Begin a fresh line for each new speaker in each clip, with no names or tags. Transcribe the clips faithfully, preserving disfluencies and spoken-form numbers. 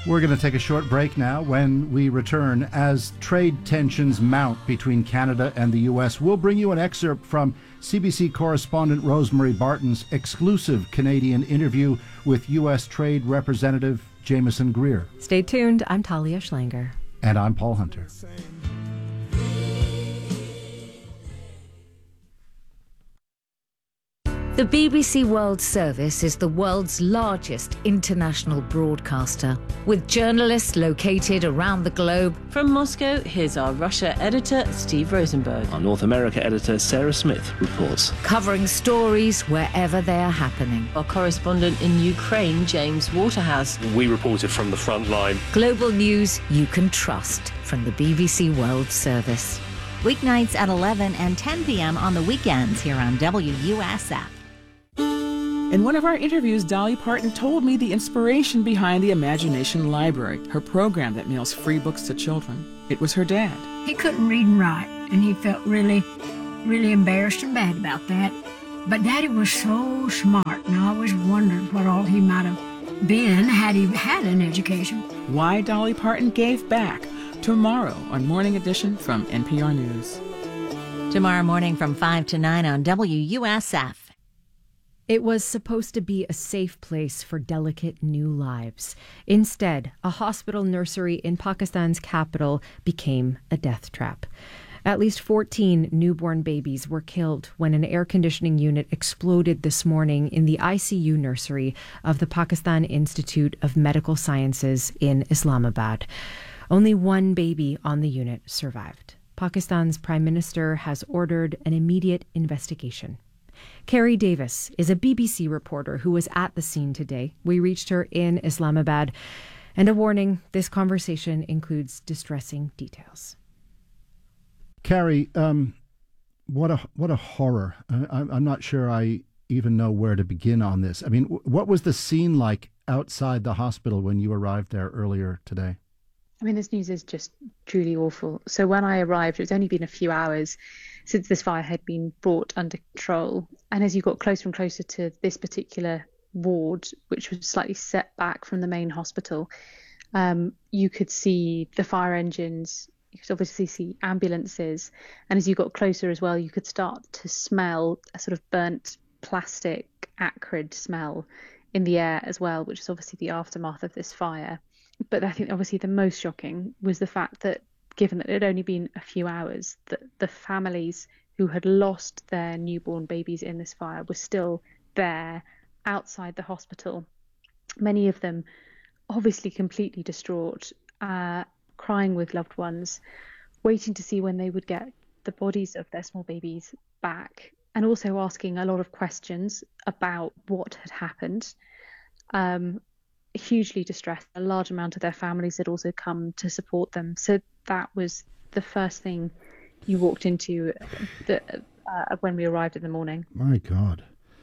We're going to take a short break now. When we return, as trade tensions mount between Canada and the U S, we'll bring you an excerpt from C B C correspondent Rosemary Barton's exclusive Canadian interview with U S Trade Representative Jameson Greer.
Stay tuned. I'm Talia Schlanger.
And I'm Paul Hunter.
The B B C World Service is the world's largest international broadcaster, with journalists located around the globe.
From Moscow, here's our Russia editor, Steve Rosenberg.
Our North America editor, Sarah Smith, reports.
Covering stories wherever they are happening.
Our correspondent in Ukraine, James Waterhouse.
We reported from the front line.
Global news you can trust from the B B C World Service.
Weeknights at eleven and ten p.m. on the weekends here on W U S F.
In one of our interviews, Dolly Parton told me the inspiration behind the Imagination Library, her program that mails free books to children. It was her dad.
He couldn't read and write, and he felt really, really embarrassed and bad about that. But Daddy was so smart, and I always wondered what all he might have been had he had an education.
Why Dolly Parton gave back, tomorrow on Morning Edition from N P R News.
Tomorrow morning from five to nine on W U S F.
It was supposed to be a safe place for delicate new lives. Instead, a hospital nursery in Pakistan's capital became a death trap. At least fourteen newborn babies were killed when an air conditioning unit exploded this morning in the I C U nursery of the Pakistan Institute of Medical Sciences in Islamabad. Only one baby on the unit survived. Pakistan's Prime Minister has ordered an immediate investigation. Carrie Davis is a B B C reporter who was at the scene today. We reached her in Islamabad. And a warning, this conversation includes distressing details.
Carrie, um, what a what a horror. I, I'm not sure I even know where to begin on this. I mean, what was the scene like outside the hospital when you arrived there earlier today?
I mean, this news is just truly awful. So when I arrived, it's only been a few hours since this fire had been brought under control. And as you got closer and closer to this particular ward, which was slightly set back from the main hospital, um, you could see the fire engines, you could obviously see ambulances. And as you got closer as well, you could start to smell a sort of burnt plastic, acrid smell in the air as well, which is obviously the aftermath of this fire. But I think obviously the most shocking was the fact that, given that it had only been a few hours, that the families who had lost their newborn babies in this fire were still there outside the hospital. Many of them obviously completely distraught, uh, crying with loved ones, waiting to see when they would get the bodies of their small babies back, and also asking a lot of questions about what had happened. Um, hugely distressed. A large amount of their families had also come to support them. So that was the first thing you walked into the, uh, when we arrived in the morning.
My God.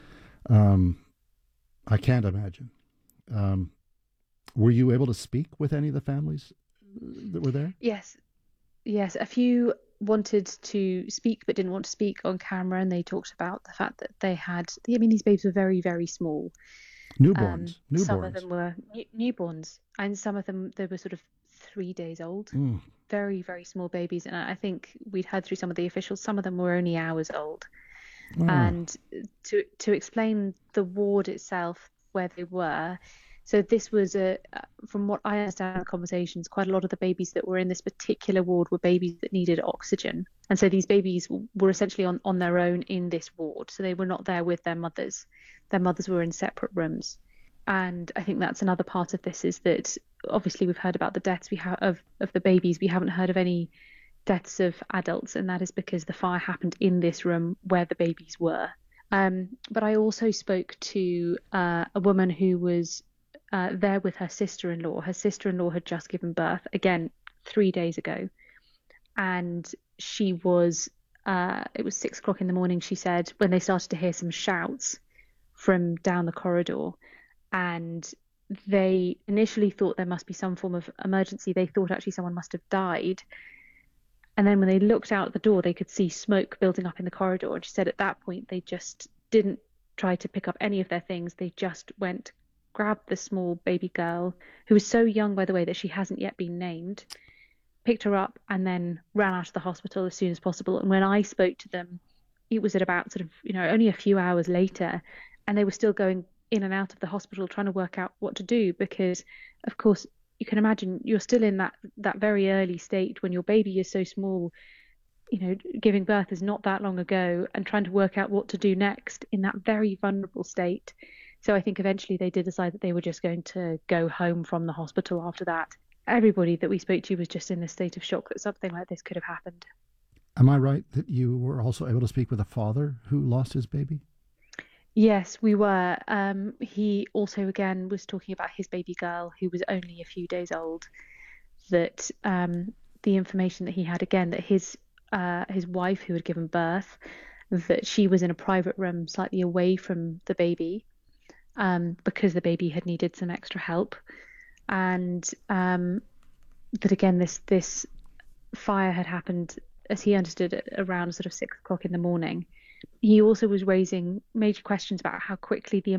Um, I can't imagine. Um, were you able to speak with any of the families that were there?
Yes. Yes. A few wanted to speak but didn't want to speak on camera, and they talked about the fact that they had, I mean, these babies were very, very small.
Newborns.
Um,
Newborns.
Some of them were new- newborns, and some of them, they were sort of three days old.
Mm.
Very, very small babies. And I think we'd heard through some of the officials, some of them were only hours old.
Oh.
And to to explain the ward itself, where they were, so this was, a, from what I understand in the conversations, quite a lot of the babies that were in this particular ward were babies that needed oxygen. And so these babies were essentially on, on their own in this ward. So they were not there with their mothers. Their mothers were in separate rooms. And I think that's another part of this, is that obviously we've heard about the deaths we have of, of the babies. We haven't heard of any deaths of adults, and that is because the fire happened in this room where the babies were. Um, but I also spoke to uh, a woman who was uh, there with her sister-in-law. Her sister-in-law had just given birth, again, three days ago. And she was, uh, it was six o'clock in the morning, she said, when they started to hear some shouts from down the corridor. And they initially thought there must be some form of emergency. They thought actually someone must have died. And then when they looked out the door, they could see smoke building up in the corridor. And she said at that point, they just didn't try to pick up any of their things. They just went grabbed the small baby girl, who was so young, by the way, that she hasn't yet been named, picked her up and then ran out of the hospital as soon as possible. And when I spoke to them, it was at about sort of, you know, only a few hours later, and they were still going in and out of the hospital trying to work out what to do, because, of course, you can imagine you're still in that, that very early state when your baby is so small. You know, giving birth is not that long ago, and trying to work out what to do next in that very vulnerable state. So I think eventually they did decide that they were just going to go home from the hospital after that. Everybody that we spoke to was just in a state of shock that something like this could have happened.
Am I right that you were also able to speak with a father who lost his baby?
Yes, we were. Um, he also, again, was talking about his baby girl, who was only a few days old, that um, the information that he had, again, that his uh, his wife, who had given birth, that she was in a private room slightly away from the baby, um, because the baby had needed some extra help. And um, that, again, this this fire had happened, as he understood it, around sort of six o'clock in the morning. He also was raising major questions about how quickly the